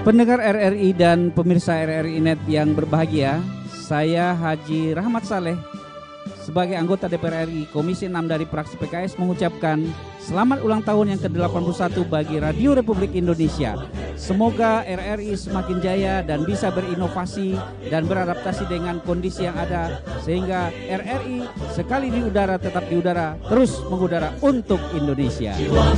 Pendengar RRI dan pemirsa RRI Net yang berbahagia, saya Haji Rahmat Saleh sebagai anggota DPR RI Komisi 6 dari fraksi PKS mengucapkan selamat ulang tahun yang ke-81 bagi Radio Republik Indonesia. Semoga RRI semakin jaya dan bisa berinovasi dan beradaptasi dengan kondisi yang ada sehingga RRI sekali di udara tetap di udara, terus mengudara untuk Indonesia.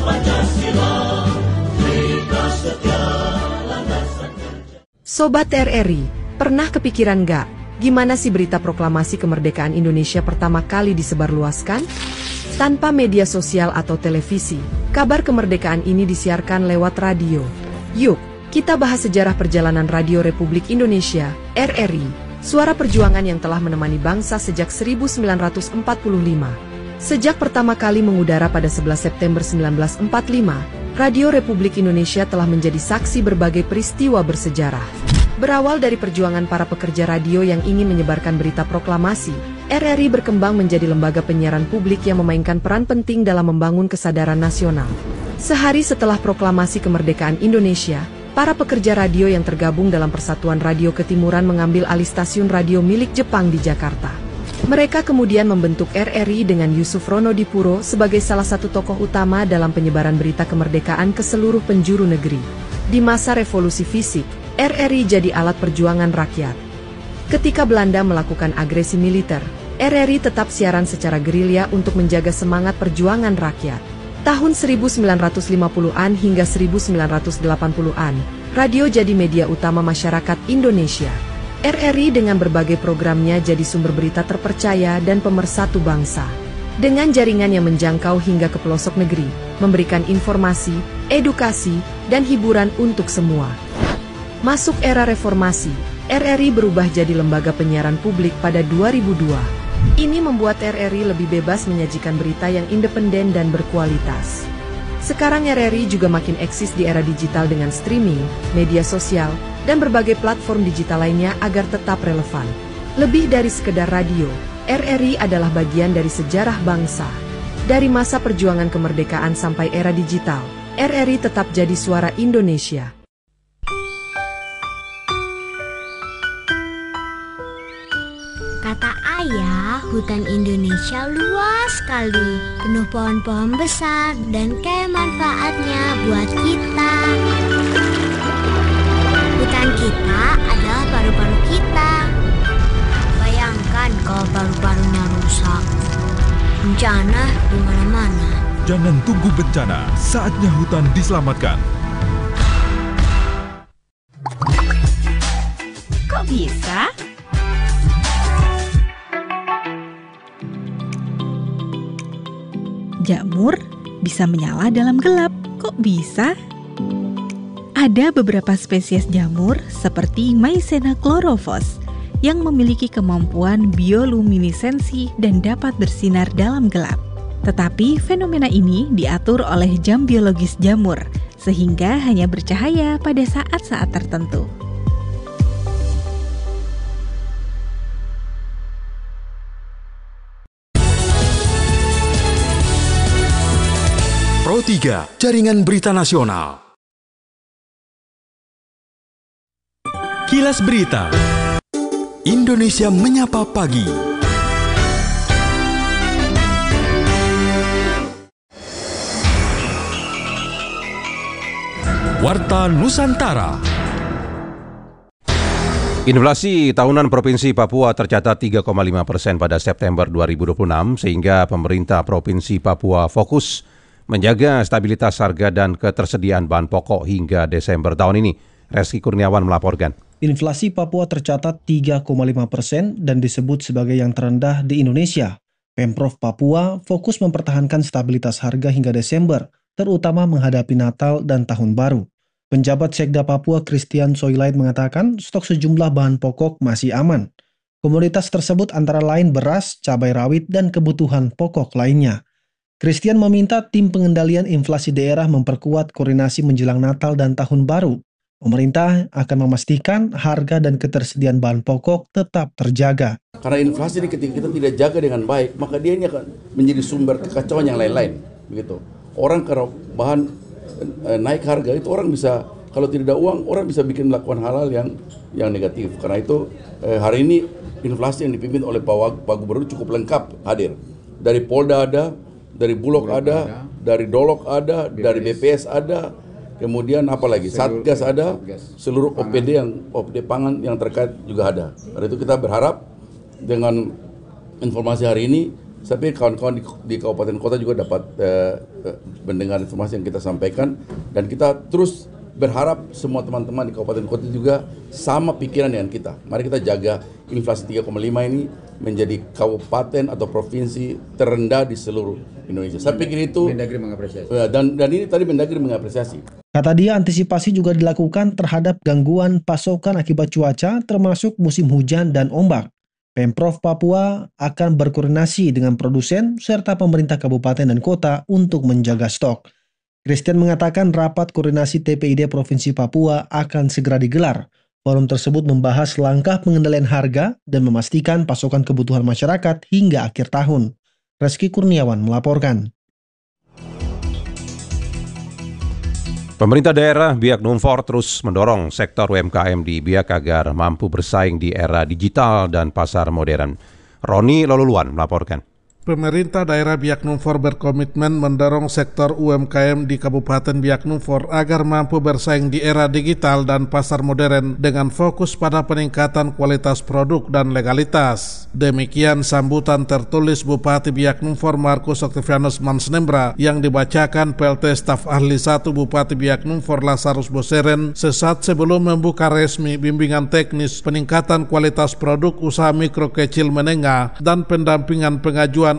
Sobat RRI, pernah kepikiran nggak gimana sih berita proklamasi kemerdekaan Indonesia pertama kali disebarluaskan? Tanpa media sosial atau televisi, kabar kemerdekaan ini disiarkan lewat radio. Yuk, kita bahas sejarah perjalanan Radio Republik Indonesia, RRI, suara perjuangan yang telah menemani bangsa sejak 1945. Sejak pertama kali mengudara pada 11 September 1945, Radio Republik Indonesia telah menjadi saksi berbagai peristiwa bersejarah. Berawal dari perjuangan para pekerja radio yang ingin menyebarkan berita proklamasi, RRI berkembang menjadi lembaga penyiaran publik yang memainkan peran penting dalam membangun kesadaran nasional. Sehari setelah proklamasi kemerdekaan Indonesia, para pekerja radio yang tergabung dalam Persatuan Radio Ketimuran mengambil alih stasiun radio milik Jepang di Jakarta. Mereka kemudian membentuk RRI dengan Yusuf Ronodipuro sebagai salah satu tokoh utama dalam penyebaran berita kemerdekaan ke seluruh penjuru negeri. Di masa revolusi fisik, RRI jadi alat perjuangan rakyat. Ketika Belanda melakukan agresi militer, RRI tetap siaran secara gerilya untuk menjaga semangat perjuangan rakyat. Tahun 1950-an hingga 1980-an, radio jadi media utama masyarakat Indonesia. RRI dengan berbagai programnya jadi sumber berita terpercaya dan pemersatu bangsa. Dengan jaringan yang menjangkau hingga ke pelosok negeri, memberikan informasi, edukasi, dan hiburan untuk semua. Masuk era reformasi, RRI berubah jadi lembaga penyiaran publik pada 2002. Ini membuat RRI lebih bebas menyajikan berita yang independen dan berkualitas. Sekarang RRI juga makin eksis di era digital dengan streaming, media sosial, dan berbagai platform digital lainnya agar tetap relevan. Lebih dari sekedar radio, RRI adalah bagian dari sejarah bangsa. Dari masa perjuangan kemerdekaan sampai era digital, RRI tetap jadi suara Indonesia. Kata ayah, hutan Indonesia luas sekali, penuh pohon-pohon besar dan kaya manfaatnya buat kita. Hutan kita adalah paru-paru kita. Bayangkan kalau paru-parunya rusak, bencana di mana-mana. Jangan tunggu bencana, saatnya hutan diselamatkan. Kok bisa? Jamur bisa menyala dalam gelap. Kok bisa? Ada beberapa spesies jamur seperti Maizena chlorophyllus yang memiliki kemampuan bioluminesensi dan dapat bersinar dalam gelap. Tetapi fenomena ini diatur oleh jam biologis jamur sehingga hanya bercahaya pada saat-saat tertentu. Pro 3, Jaringan Berita Nasional. Kilas Berita Indonesia Menyapa Pagi. Warta Nusantara. Inflasi tahunan Provinsi Papua tercatat 3,5% pada September 2026 sehingga pemerintah Provinsi Papua fokus menjaga stabilitas harga dan ketersediaan bahan pokok hingga Desember tahun ini. Reski Kurniawan melaporkan. Inflasi Papua tercatat 3,5% dan disebut sebagai yang terendah di Indonesia. Pemprov Papua fokus mempertahankan stabilitas harga hingga Desember, terutama menghadapi Natal dan Tahun Baru. Penjabat Sekda Papua Christian Soilait mengatakan stok sejumlah bahan pokok masih aman. Komoditas tersebut antara lain beras, cabai rawit, dan kebutuhan pokok lainnya. Christian meminta tim pengendalian inflasi daerah memperkuat koordinasi menjelang Natal dan Tahun Baru. Pemerintah akan memastikan harga dan ketersediaan bahan pokok tetap terjaga. Karena inflasi ini ketika kita tidak jaga dengan baik, maka dia ini akan menjadi sumber kekacauan yang lain-lain. Begitu. Orang kalau bahan naik harga itu orang bisa Kalau tidak ada uang, orang bisa melakukan hal-hal yang negatif. Karena itu hari ini inflasi yang dipimpin oleh Pak Gubernur cukup lengkap hadir. Dari Polda ada, dari Bulog ada, dari Dolok ada, dari BPS ada, kemudian apa lagi? Satgas ada, seluruh OPD pangan yang terkait juga ada. Karena itu kita berharap dengan informasi hari ini, tapi kawan-kawan di kabupaten kota juga dapat mendengar informasi yang kita sampaikan, dan kita terus berharap semua teman-teman di kabupaten kota juga sama pikiran dengan kita. Mari kita jaga inflasi 3,5 ini menjadi kabupaten atau provinsi terendah di seluruh Indonesia. Saya pikir itu Mendagri mengapresiasi. Dan ini tadi Mendagri mengapresiasi. Kata dia, antisipasi juga dilakukan terhadap gangguan pasokan akibat cuaca termasuk musim hujan dan ombak. Pemprov Papua akan berkoordinasi dengan produsen serta pemerintah kabupaten dan kota untuk menjaga stok. Christian mengatakan rapat koordinasi TPID Provinsi Papua akan segera digelar. Forum tersebut membahas langkah pengendalian harga dan memastikan pasokan kebutuhan masyarakat hingga akhir tahun. Reski Kurniawan melaporkan. Pemerintah daerah Biak Numfor terus mendorong sektor UMKM di Biak agar mampu bersaing di era digital dan pasar modern. Roni Loluluan melaporkan. Pemerintah daerah Biak Numfor berkomitmen mendorong sektor UMKM di Kabupaten Biak Numfor agar mampu bersaing di era digital dan pasar modern dengan fokus pada peningkatan kualitas produk dan legalitas. Demikian sambutan tertulis Bupati Biak Numfor Markus Octavianus Mansnembra yang dibacakan PLT Staf Ahli 1 Bupati Biak Numfor Lazarus Boseren sesaat sebelum membuka resmi bimbingan teknis peningkatan kualitas produk usaha mikro kecil menengah dan pendampingan pengajuan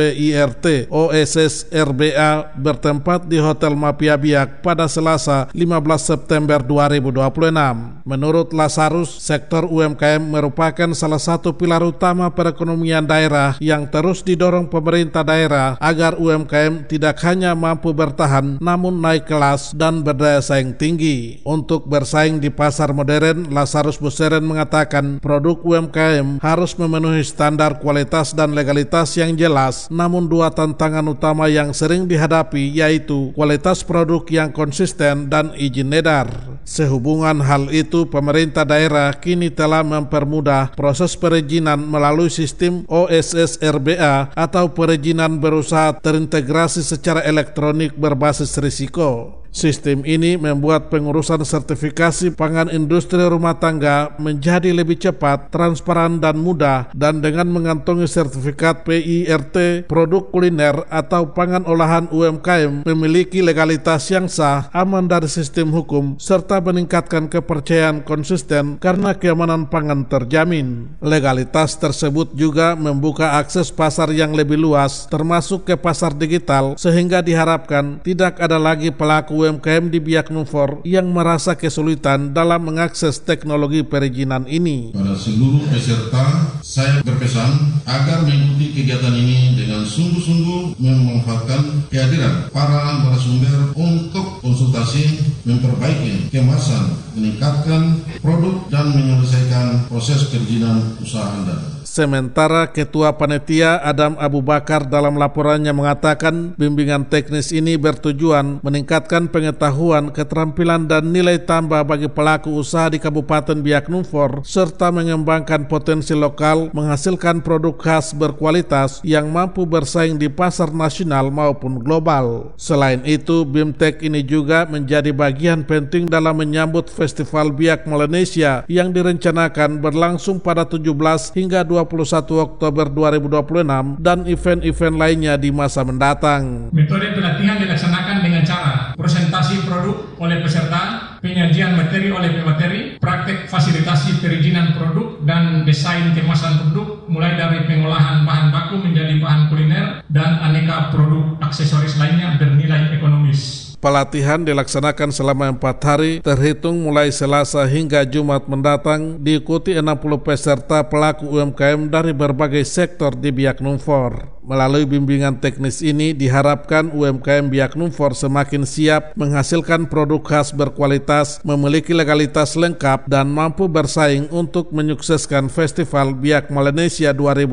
SPIRT OSS RBA bertempat di Hotel Mapia Biak pada Selasa 15 September 2026. Menurut Lazarus, sektor UMKM merupakan salah satu pilar utama perekonomian daerah yang terus didorong pemerintah daerah agar UMKM tidak hanya mampu bertahan namun naik kelas dan berdaya saing tinggi. Untuk bersaing di pasar modern, Lazarus Boseren mengatakan produk UMKM harus memenuhi standar kualitas dan legalitas yang jelas, namun dua tantangan utama yang sering dihadapi yaitu kualitas produk yang konsisten dan izin edar. Sehubungan hal itu, pemerintah daerah kini telah mempermudah proses perizinan melalui sistem OSS RBA atau perizinan berusaha terintegrasi secara elektronik berbasis risiko. Sistem ini membuat pengurusan sertifikasi pangan industri rumah tangga menjadi lebih cepat, transparan dan mudah, dan dengan mengantongi sertifikat PIRT produk kuliner atau pangan olahan UMKM memiliki legalitas yang sah, aman dari sistem hukum, serta meningkatkan kepercayaan konsisten karena keamanan pangan terjamin. Legalitas tersebut juga membuka akses pasar yang lebih luas, termasuk ke pasar digital, sehingga diharapkan tidak ada lagi pelaku UMKM di Biak Numfor yang merasa kesulitan dalam mengakses teknologi perizinan ini. Pada seluruh peserta, saya berpesan agar mengikuti kegiatan ini dengan sungguh-sungguh memanfaatkan kehadiran para narasumber untuk konsultasi, memperbaiki kemasan, meningkatkan produk dan menyelesaikan proses perizinan usaha Anda. Sementara Ketua Panitia Adam Abu Bakar dalam laporannya mengatakan bimbingan teknis ini bertujuan meningkatkan pengetahuan, keterampilan dan nilai tambah bagi pelaku usaha di Kabupaten Biak Numfor serta mengembangkan potensi lokal menghasilkan produk khas berkualitas yang mampu bersaing di pasar nasional maupun global. Selain itu, BIMTEK ini juga menjadi bagian penting dalam menyambut Festival Biak Melanesia yang direncanakan berlangsung pada 17 hingga 21 Oktober 2026 dan event-event lainnya di masa mendatang. Metode pelatihan dilaksanakan dengan cara presentasi produk oleh peserta, penyajian materi oleh pemateri, praktek fasilitasi perizinan produk dan desain kemasan produk mulai dari pengolahan bahan baku menjadi bahan kuliner dan aneka produk aksesoris lainnya bernilai ekonomis. Pelatihan dilaksanakan selama 4 hari terhitung mulai Selasa hingga Jumat mendatang, diikuti 60 peserta pelaku UMKM dari berbagai sektor di Biak Numfor. Melalui bimbingan teknis ini diharapkan UMKM Biak Numfor semakin siap menghasilkan produk khas berkualitas, memiliki legalitas lengkap dan mampu bersaing untuk menyukseskan Festival Biak Melanesia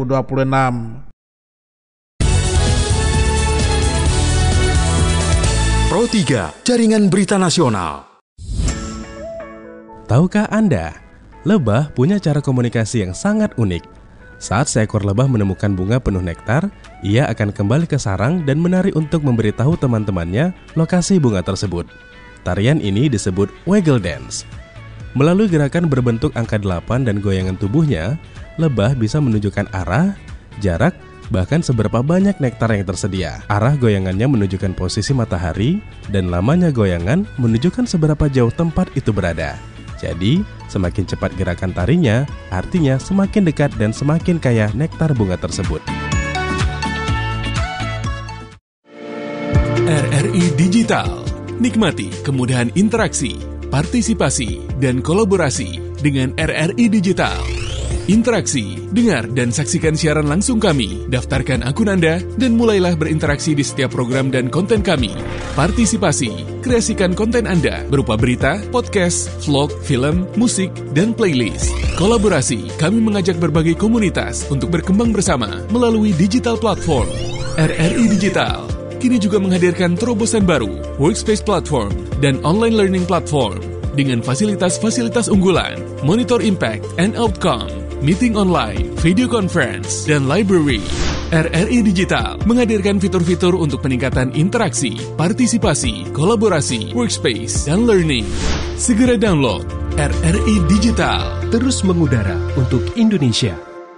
2026. Pro 3, Jaringan Berita Nasional. Tahukah Anda, lebah punya cara komunikasi yang sangat unik. Saat seekor lebah menemukan bunga penuh nektar, ia akan kembali ke sarang dan menari untuk memberitahu teman-temannya lokasi bunga tersebut. Tarian ini disebut waggle dance. Melalui gerakan berbentuk angka 8 dan goyangan tubuhnya, lebah bisa menunjukkan arah, jarak, bahkan seberapa banyak nektar yang tersedia. Arah goyangannya menunjukkan posisi matahari, dan lamanya goyangan menunjukkan seberapa jauh tempat itu berada. Jadi, semakin cepat gerakan tarinya, artinya semakin dekat dan semakin kaya nektar bunga tersebut. RRI Digital. Nikmati kemudahan interaksi, partisipasi, dan kolaborasi dengan RRI Digital. Interaksi, dengar dan saksikan siaran langsung kami, daftarkan akun Anda, dan mulailah berinteraksi di setiap program dan konten kami. Partisipasi, kreasikan konten Anda berupa berita, podcast, vlog, film, musik, dan playlist. Kolaborasi, kami mengajak berbagai komunitas untuk berkembang bersama melalui digital platform. RRI Digital kini juga menghadirkan terobosan baru, workspace platform, dan online learning platform dengan fasilitas-fasilitas unggulan, monitor impact and outcome, meeting online, video conference, dan library. RRI Digital menghadirkan fitur-fitur untuk peningkatan interaksi, partisipasi, kolaborasi, workspace, dan learning. Segera download RRI Digital. Terus mengudara untuk Indonesia.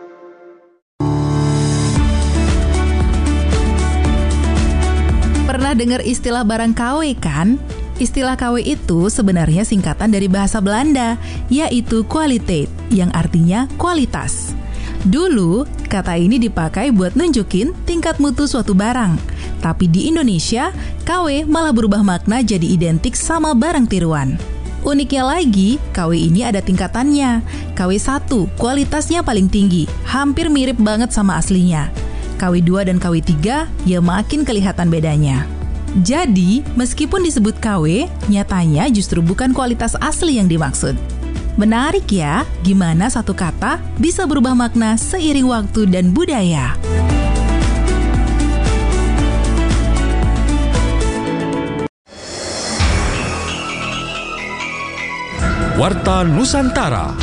Pernah dengar istilah barang KW kan? Istilah KW itu sebenarnya singkatan dari bahasa Belanda, yaitu kwaliteit, yang artinya kualitas. Dulu, kata ini dipakai buat nunjukin tingkat mutu suatu barang. Tapi di Indonesia, KW malah berubah makna jadi identik sama barang tiruan. Uniknya lagi, KW ini ada tingkatannya. KW 1, kualitasnya paling tinggi, hampir mirip banget sama aslinya. KW 2 dan KW 3, ya makin kelihatan bedanya. Jadi, meskipun disebut KW, nyatanya justru bukan kualitas asli yang dimaksud. Menarik ya, gimana satu kata bisa berubah makna seiring waktu dan budaya. Warta Nusantara.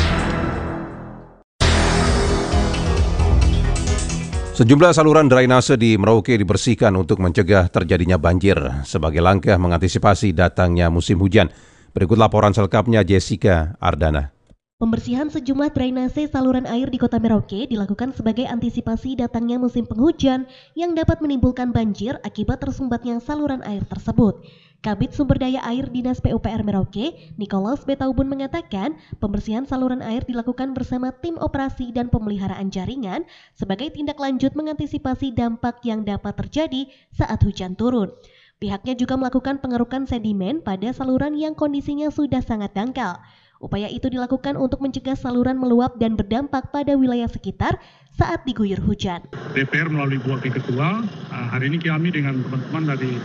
Sejumlah saluran drainase di Merauke dibersihkan untuk mencegah terjadinya banjir sebagai langkah mengantisipasi datangnya musim hujan. Berikut laporan selengkapnya Jessica Ardana. Pembersihan sejumlah drainase saluran air di Kota Merauke dilakukan sebagai antisipasi datangnya musim penghujan yang dapat menimbulkan banjir akibat tersumbatnya saluran air tersebut. Kabid Sumber Daya Air Dinas PUPR Merauke, Nicholas Betaubun mengatakan, pembersihan saluran air dilakukan bersama tim operasi dan pemeliharaan jaringan sebagai tindak lanjut mengantisipasi dampak yang dapat terjadi saat hujan turun. Pihaknya juga melakukan pengerukan sedimen pada saluran yang kondisinya sudah sangat dangkal. Upaya itu dilakukan untuk mencegah saluran meluap dan berdampak pada wilayah sekitar saat diguyur hujan. DPR melalui Bu Wakil Ketua, hari ini kami dengan teman-teman dari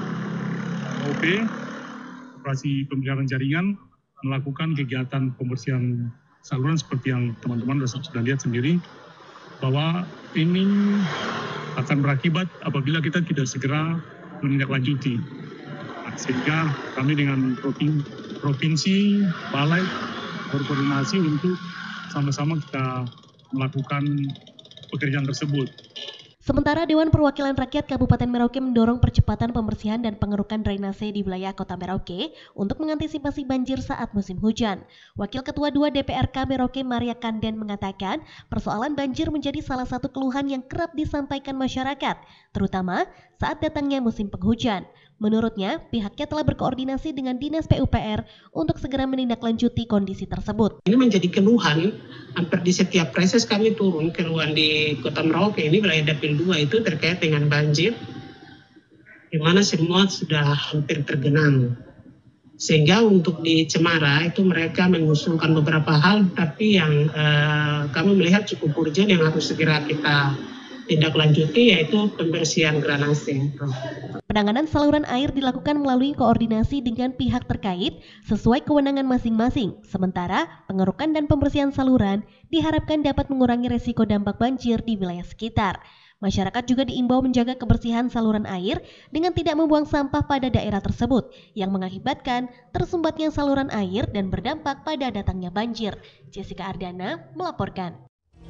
OP, operasi pemeliharaan jaringan, melakukan kegiatan pembersihan saluran seperti yang teman-teman sudah lihat sendiri, bahwa ini akan berakibat apabila kita tidak segera menindaklanjuti. Sehingga kami dengan provinsi, balai berkoordinasi untuk sama-sama kita melakukan pekerjaan tersebut. Sementara Dewan Perwakilan Rakyat Kabupaten Merauke mendorong percepatan pembersihan dan pengerukan drainase di wilayah Kota Merauke untuk mengantisipasi banjir saat musim hujan. Wakil Ketua 2 DPRK Merauke Maria Kanden mengatakan, persoalan banjir menjadi salah satu keluhan yang kerap disampaikan masyarakat, terutama saat datangnya musim penghujan. Menurutnya, pihaknya telah berkoordinasi dengan Dinas PUPR untuk segera menindaklanjuti kondisi tersebut. Ini menjadi keluhan, hampir di setiap reses kami turun, keluhan di Kota Merauke ini wilayah Dapil 2 itu terkait dengan banjir, di mana semua sudah hampir tergenang. Sehingga untuk di Cemara itu mereka mengusulkan beberapa hal, tapi yang kami melihat cukup urgent yang harus segera kita tindak lanjuti, yaitu pembersihan drainase. Penanganan saluran air dilakukan melalui koordinasi dengan pihak terkait sesuai kewenangan masing-masing. Sementara pengerukan dan pembersihan saluran diharapkan dapat mengurangi resiko dampak banjir di wilayah sekitar. Masyarakat juga diimbau menjaga kebersihan saluran air dengan tidak membuang sampah pada daerah tersebut yang mengakibatkan tersumbatnya saluran air dan berdampak pada datangnya banjir. Jessica Ardana melaporkan.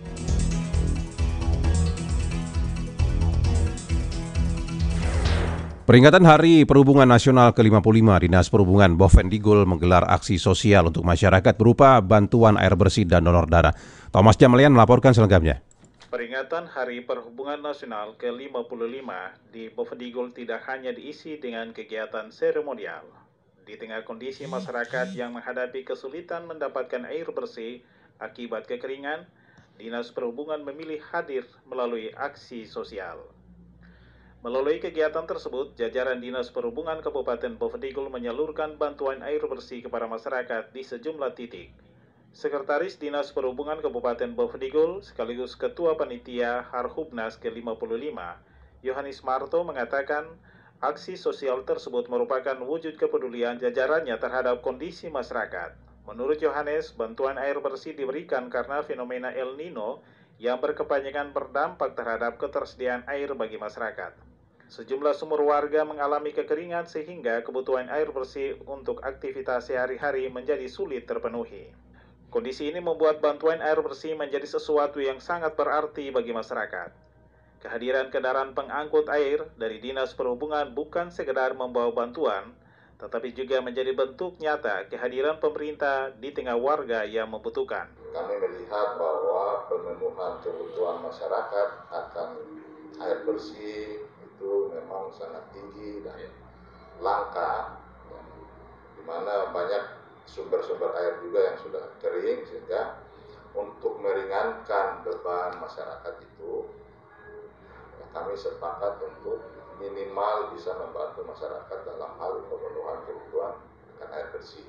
Peringatan Hari Perhubungan Nasional ke-55, Dinas Perhubungan Bovendigul menggelar aksi sosial untuk masyarakat berupa bantuan air bersih dan donor darah. Thomas Jamlian melaporkan selengkapnya. Peringatan Hari Perhubungan Nasional ke-55 di Bovendigul tidak hanya diisi dengan kegiatan seremonial. Di tengah kondisi masyarakat yang menghadapi kesulitan mendapatkan air bersih akibat kekeringan, Dinas Perhubungan memilih hadir melalui aksi sosial. Melalui kegiatan tersebut, jajaran Dinas Perhubungan Kabupaten Bovendigul menyalurkan bantuan air bersih kepada masyarakat di sejumlah titik. Sekretaris Dinas Perhubungan Kabupaten Bovendigul sekaligus Ketua Panitia Harhubnas ke-55, Yohanes Marto mengatakan aksi sosial tersebut merupakan wujud kepedulian jajarannya terhadap kondisi masyarakat. Menurut Yohanes, bantuan air bersih diberikan karena fenomena El Nino yang berkepanjangan berdampak terhadap ketersediaan air bagi masyarakat. Sejumlah sumur warga mengalami kekeringan sehingga kebutuhan air bersih untuk aktivitas sehari-hari menjadi sulit terpenuhi. Kondisi ini membuat bantuan air bersih menjadi sesuatu yang sangat berarti bagi masyarakat. Kehadiran kendaraan pengangkut air dari Dinas Perhubungan bukan sekedar membawa bantuan, tetapi juga menjadi bentuk nyata kehadiran pemerintah di tengah warga yang membutuhkan. Kami melihat bahwa pemenuhan kebutuhan masyarakat akan air bersih itu memang sangat tinggi dan langka, di mana banyak sumber-sumber air juga yang sudah kering, sehingga untuk meringankan beban masyarakat itu kami sepakat untuk minimal bisa membantu masyarakat dalam hal pemenuhan kebutuhan akan air bersih.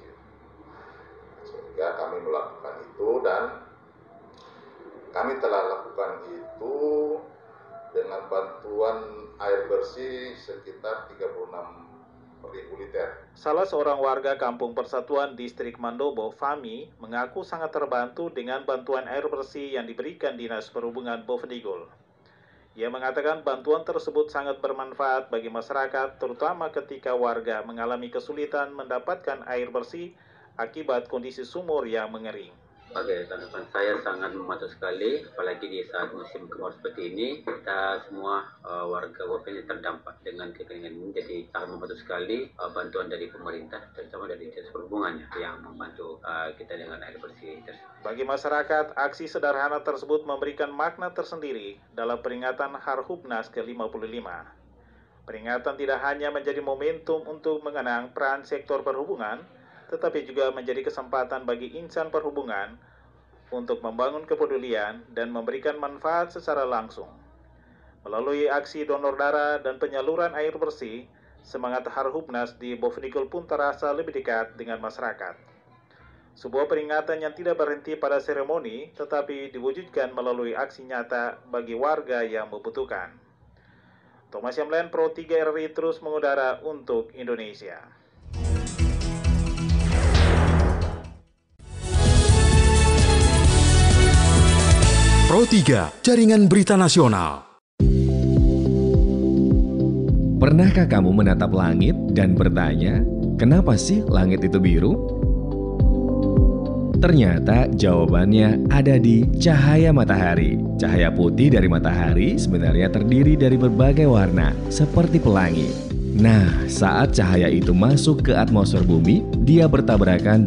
Sehingga kami melakukan itu dan kami telah lakukan itu dengan bantuan air bersih sekitar 36.000 liter. Salah seorang warga Kampung Persatuan Distrik Mandobo, Fami, mengaku sangat terbantu dengan bantuan air bersih yang diberikan Dinas Perhubungan Bovendigul. Ia mengatakan bantuan tersebut sangat bermanfaat bagi masyarakat, terutama ketika warga mengalami kesulitan mendapatkan air bersih akibat kondisi sumur yang mengering. Oke, tanggapan saya sangat membantu sekali, apalagi di saat musim kemarau seperti ini, kita semua warga Boven terdampak dengan kekeringan ini, jadi sangat membantu sekali bantuan dari pemerintah, terutama dari Dinas Perhubungan yang membantu kita dengan air bersih. Bagi masyarakat, aksi sederhana tersebut memberikan makna tersendiri dalam peringatan Harhubnas ke-55. Peringatan tidak hanya menjadi momentum untuk mengenang peran sektor perhubungan, tetapi juga menjadi kesempatan bagi insan perhubungan untuk membangun kepedulian dan memberikan manfaat secara langsung. Melalui aksi donor darah dan penyaluran air bersih, semangat Harhubnas di Bovendigul pun terasa lebih dekat dengan masyarakat. Sebuah peringatan yang tidak berhenti pada seremoni, tetapi diwujudkan melalui aksi nyata bagi warga yang membutuhkan. Thomas Jamlian, Pro 3 RRI terus mengudara untuk Indonesia. Pro 3, Jaringan Berita Nasional. Pernahkah kamu menatap langit dan bertanya, kenapa sih langit itu biru? Ternyata jawabannya ada di cahaya matahari. Cahaya putih dari matahari sebenarnya terdiri dari berbagai warna, seperti pelangi. Nah, saat cahaya itu masuk ke atmosfer bumi, dia bertabrakan